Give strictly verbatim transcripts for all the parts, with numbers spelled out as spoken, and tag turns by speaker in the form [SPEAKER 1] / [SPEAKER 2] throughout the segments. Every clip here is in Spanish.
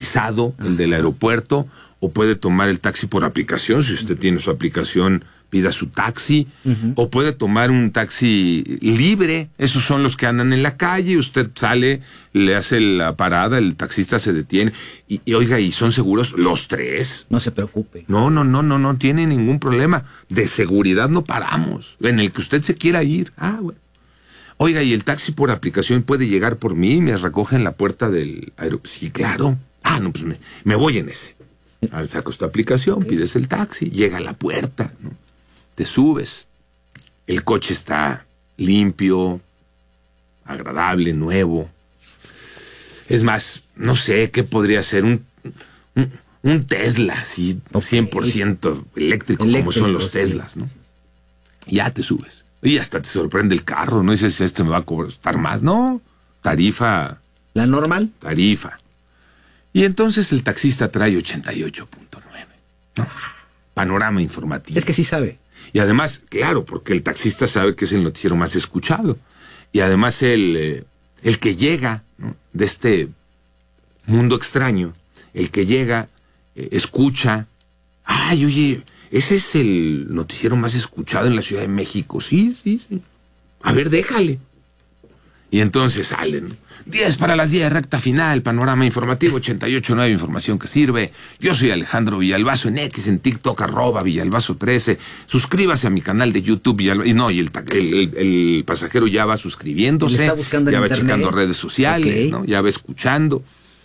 [SPEAKER 1] autorizado, el del aeropuerto, o puede tomar el taxi por aplicación, si usted tiene su aplicación, pida su taxi, uh-huh. o puede tomar un taxi libre, esos son los que andan en la calle, usted sale, le hace la parada, el taxista se detiene, y, y oiga, ¿y son seguros los tres?
[SPEAKER 2] No se preocupe.
[SPEAKER 1] No, no, no, no, no tiene ningún problema, de seguridad no paramos, en el que usted se quiera ir, ah, bueno. Oiga, ¿y el taxi por aplicación puede llegar por mí y me recoge en la puerta del aeropuerto? Sí, claro. Ah, no, pues me, me voy en ese. A ver, sacas tu aplicación, okay. pides el taxi, llega a la puerta, ¿no? Te subes, el coche está limpio, agradable, nuevo. Es más, no sé qué podría ser, un, un, un Tesla, así, okay. cien por ciento eléctrico, eléctrico, como son los Teslas, ¿no? Ya te subes. Y hasta te sorprende el carro, no dices, este me va a costar más, no, tarifa.
[SPEAKER 2] ¿La normal?
[SPEAKER 1] Tarifa. Y entonces el taxista trae ochenta y ocho punto nueve, ¿no? Panorama informativo.
[SPEAKER 2] Es que sí sabe.
[SPEAKER 1] Y además, claro, porque el taxista sabe que es el noticiero más escuchado. Y además el, eh, el que llega, ¿no? de este mundo extraño, el que llega, eh, escucha, ay, oye, ese es el noticiero más escuchado en la Ciudad de México. Sí, sí, sí. A ver, déjale. Y entonces salen. diez para las diez, recta final, panorama informativo, ochenta y ocho punto nueve, información que sirve. Yo soy Alejandro Villalbazo, en X, en TikTok, arroba Villalbazo trece. Suscríbase a mi canal de YouTube, Villalbazo. Y no, y el, el, el, el pasajero ya va suscribiéndose.
[SPEAKER 2] Está buscando
[SPEAKER 1] ya va
[SPEAKER 2] internet.
[SPEAKER 1] checando redes sociales, okay. ¿no? Ya va escuchando.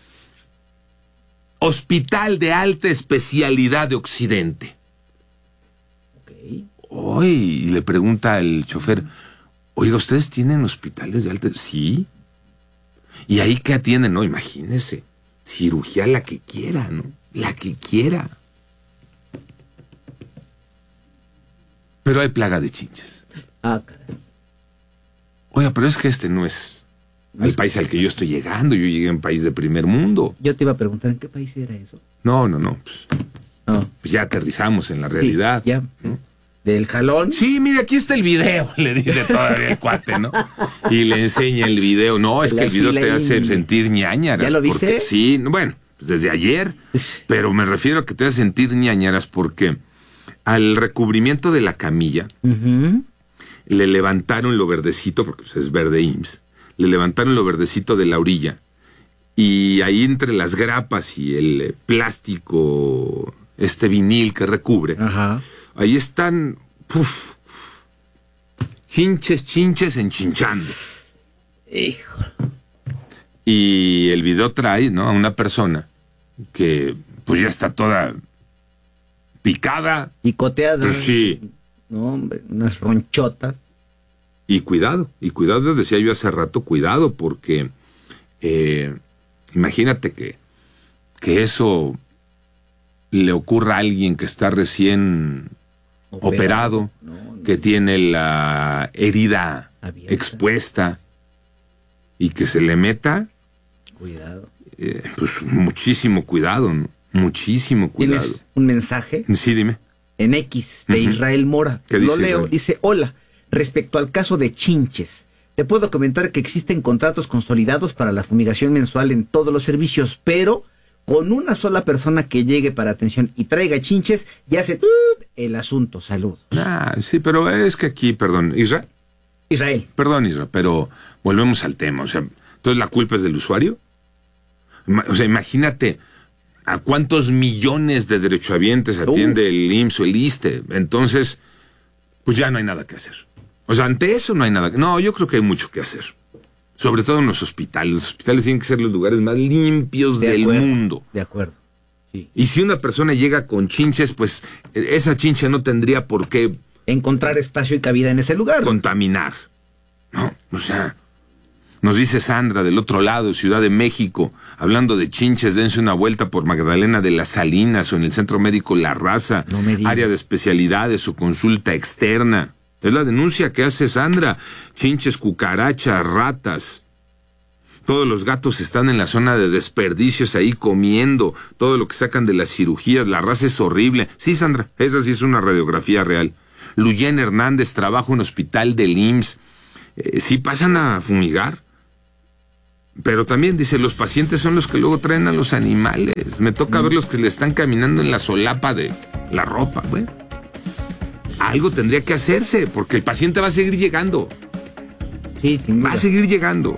[SPEAKER 1] Hospital de Alta Especialidad de Occidente.
[SPEAKER 2] Ok.
[SPEAKER 1] Hoy, y le pregunta al chofer, oiga, ¿ustedes tienen hospitales de alta? Sí. ¿Y ahí qué atienden? No, imagínese. Cirugía la que quiera, ¿no? La que quiera. Pero hay plaga de chinches.
[SPEAKER 2] Ah, caray.
[SPEAKER 1] Oiga, pero es que este no es el es... país al que yo estoy llegando. Yo llegué a un país de primer mundo.
[SPEAKER 2] Yo te iba a preguntar, ¿en qué país era eso?
[SPEAKER 1] No, no, no. Pues,
[SPEAKER 2] no.
[SPEAKER 1] pues ya aterrizamos en la realidad.
[SPEAKER 2] Sí, ya. ¿no? ¿Del jalón?
[SPEAKER 1] Sí, mire, aquí está el video, le dice todavía el cuate, ¿no? Y le enseña el video. No, es que el video te hace sentir ñañaras.
[SPEAKER 2] ¿Ya lo viste?
[SPEAKER 1] Porque, sí, bueno, pues desde ayer, pero me refiero a que te hace sentir ñañaras porque al recubrimiento de la camilla uh-huh. le levantaron lo verdecito, porque pues, es verde I M S S, le levantaron lo verdecito de la orilla y ahí entre las grapas y el plástico, este vinil que recubre,
[SPEAKER 2] ajá.
[SPEAKER 1] ahí están, puf, chinches, chinches enchinchando.
[SPEAKER 2] Hijo.
[SPEAKER 1] Y el video trae, ¿no? A una persona que, pues ya está toda picada.
[SPEAKER 2] Picoteada.
[SPEAKER 1] Pues sí.
[SPEAKER 2] No, hombre, unas ronchotas.
[SPEAKER 1] Y cuidado, y cuidado, decía yo hace rato, cuidado, porque eh, imagínate que, que eso le ocurra a alguien que está recién operado, operado no, no, que tiene la herida abierta, expuesta, y que se le meta.
[SPEAKER 2] Cuidado.
[SPEAKER 1] Eh, pues muchísimo cuidado, ¿no? Muchísimo cuidado.
[SPEAKER 2] ¿Tienes un mensaje?
[SPEAKER 1] Sí, dime.
[SPEAKER 2] En X, de uh-huh. Israel Mora.
[SPEAKER 1] ¿Qué
[SPEAKER 2] Lo
[SPEAKER 1] dice
[SPEAKER 2] leo,
[SPEAKER 1] Israel?
[SPEAKER 2] Dice, hola, respecto al caso de chinches, te puedo comentar que existen contratos consolidados para la fumigación mensual en todos los servicios, pero con una sola persona que llegue para atención y traiga chinches, ya se... el asunto. Saludos.
[SPEAKER 1] Ah, sí, pero es que aquí, perdón, Israel.
[SPEAKER 2] Israel.
[SPEAKER 1] Perdón, Israel, pero volvemos al tema. O sea, ¿entonces la culpa es del usuario? O sea, imagínate a cuántos millones de derechohabientes atiende uh. el I M S S o el ISSSTE. Entonces, pues ya no hay nada que hacer. O sea, ante eso no hay nada que... No, yo creo que hay mucho que hacer. Sobre todo en los hospitales. Los hospitales tienen que ser los lugares más limpios
[SPEAKER 2] de
[SPEAKER 1] del
[SPEAKER 2] acuerdo,
[SPEAKER 1] mundo.
[SPEAKER 2] De acuerdo. Sí.
[SPEAKER 1] Y si una persona llega con chinches, pues esa chinche no tendría por qué...
[SPEAKER 2] encontrar espacio y cabida en ese lugar.
[SPEAKER 1] Contaminar. No, o sea... Nos dice Sandra, del otro lado, Ciudad de México, hablando de chinches, dense una vuelta por Magdalena de las Salinas o en el Centro Médico La Raza,
[SPEAKER 2] no me digas.
[SPEAKER 1] Área de especialidades o consulta externa. Es la denuncia que hace Sandra. Chinches, cucarachas, ratas. Todos los gatos están en la zona de desperdicios ahí comiendo. Todo lo que sacan de las cirugías. La raza es horrible. Sí, Sandra, esa sí es una radiografía real. Luyen Hernández, trabajo en hospital del I M S S. Eh, ¿Sí pasan a fumigar? Pero también dice, los pacientes son los que luego traen a los animales. Me toca mm. ver los que le están caminando en la solapa de la ropa. Bueno, algo tendría que hacerse, porque el paciente va a seguir llegando.
[SPEAKER 2] Sí, sin duda.
[SPEAKER 1] Va a seguir llegando.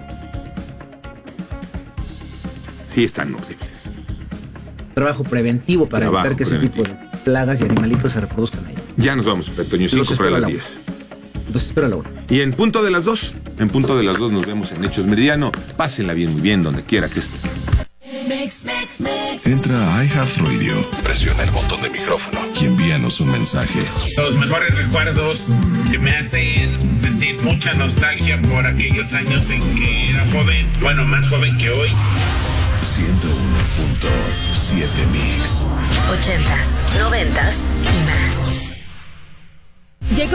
[SPEAKER 1] Sí, están horribles.
[SPEAKER 2] Trabajo preventivo para Trabajo evitar que preventivo. ese tipo de plagas y animalitos se reproduzcan ahí.
[SPEAKER 1] Ya nos vamos, Toño, cinco para las diez.
[SPEAKER 2] Los espero a la una.
[SPEAKER 1] Y en punto de las dos, en punto de las dos nos vemos en Hechos Meridiano. Pásenla bien, muy bien, donde quiera que esté.
[SPEAKER 3] Entra a iHeartRadio, presiona el botón de micrófono y envíanos un mensaje.
[SPEAKER 4] Los mejores recuerdos que me hacen sentir mucha nostalgia por aquellos años en que era joven, bueno, más joven que hoy.
[SPEAKER 3] ciento uno punto siete Mix.
[SPEAKER 5] Ochentas, noventas y más.